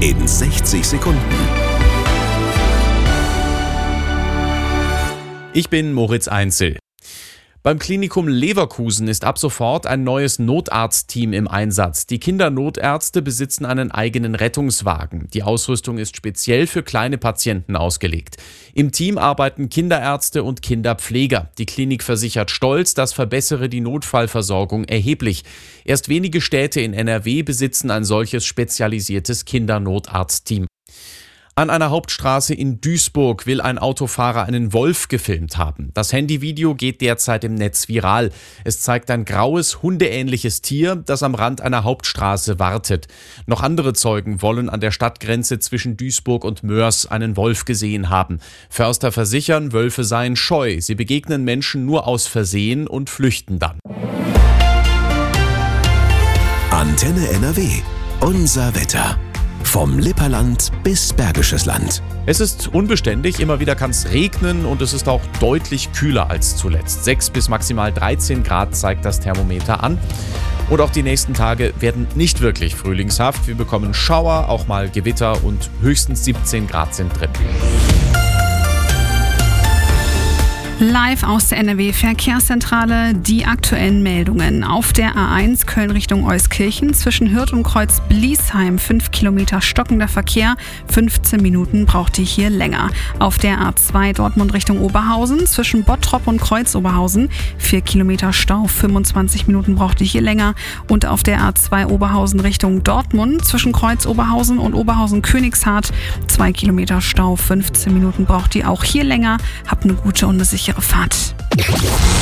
in 60 Sekunden. Ich bin Moritz Einzel. Beim Klinikum Leverkusen ist ab sofort ein neues Notarztteam im Einsatz. Die Kindernotärzte besitzen einen eigenen Rettungswagen. Die Ausrüstung ist speziell für kleine Patienten ausgelegt. Im Team arbeiten Kinderärzte und Kinderpfleger. Die Klinik versichert stolz, das verbessere die Notfallversorgung erheblich. Erst wenige Städte in NRW besitzen ein solches spezialisiertes Kindernotarztteam. An einer Hauptstraße in Duisburg will ein Autofahrer einen Wolf gefilmt haben. Das Handyvideo geht derzeit im Netz viral. Es zeigt ein graues, hundeähnliches Tier, das am Rand einer Hauptstraße wartet. Noch andere Zeugen wollen an der Stadtgrenze zwischen Duisburg und Moers einen Wolf gesehen haben. Förster versichern, Wölfe seien scheu. Sie begegnen Menschen nur aus Versehen und flüchten dann. Antenne NRW. Unser Wetter. Vom Lipperland bis Bergisches Land. Es ist unbeständig, immer wieder kann es regnen und es ist auch deutlich kühler als zuletzt. 6 bis maximal 13 Grad zeigt das Thermometer an. Und auch die nächsten Tage werden nicht wirklich frühlingshaft. Wir bekommen Schauer, auch mal Gewitter und höchstens 17 Grad sind drin. Live aus der NRW-Verkehrszentrale die aktuellen Meldungen. Auf der A1 Köln Richtung Euskirchen zwischen Hürth und Kreuz-Bliesheim 5 Kilometer stockender Verkehr. 15 Minuten braucht ihr hier länger. Auf der A2 Dortmund Richtung Oberhausen zwischen Bottrop und Kreuz-Oberhausen 4 Kilometer Stau. 25 Minuten braucht ihr hier länger. Und auf der A2 Oberhausen Richtung Dortmund zwischen Kreuz-Oberhausen und Oberhausen-Königshardt 2 Kilometer Stau. 15 Minuten braucht ihr auch hier länger. Habt eine gute und eine sichere Fahrt.